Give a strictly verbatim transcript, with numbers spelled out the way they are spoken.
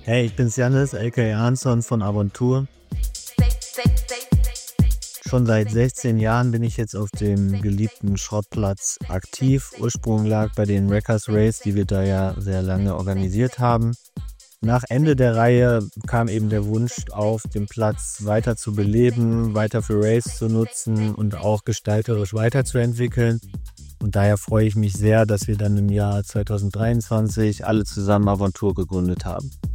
Hey, ich bin's Jannis, aka Hanson von Aventur. Schon seit sechzehn Jahren bin ich jetzt auf dem geliebten Schrottplatz aktiv. Ursprung lag bei den Wreckers Race, die wir da ja sehr lange organisiert haben. Nach Ende der Reihe kam eben der Wunsch auf, den Platz weiter zu beleben, weiter für Race zu nutzen und auch gestalterisch weiterzuentwickeln. Und daher freue ich mich sehr, dass wir dann im Jahr zwanzig dreiundzwanzig alle zusammen Aventur gegründet haben.